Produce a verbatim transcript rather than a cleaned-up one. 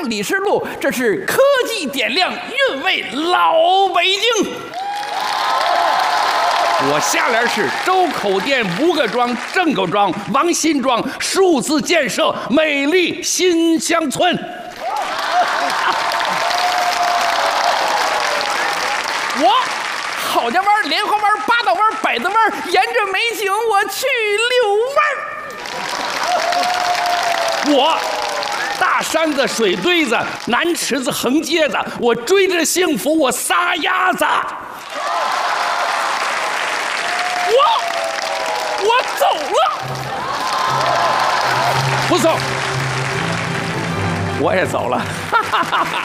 李氏路，这是科技点亮韵味老北京。我下联是周口店吴各庄郑各庄王新庄数字建设美丽新乡村。我郝家湾、莲花湾、八道湾、百子湾，沿着美景我去遛弯。我大山子、水堆子、南池子、横街子，我追着幸福我撒丫子。我我走了，不走，我也走了，哈哈哈哈。